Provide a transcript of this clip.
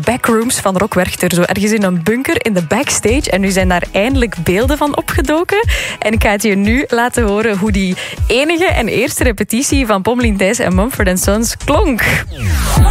backrooms van Rock Werchter. Zo ergens in een bunker in de backstage. En nu zijn daar eindelijk beelden van opgedoken. En ik ga het je nu laten horen hoe die enige en eerste repetitie van Pommelien Thijs en Mumford & Sons klonk.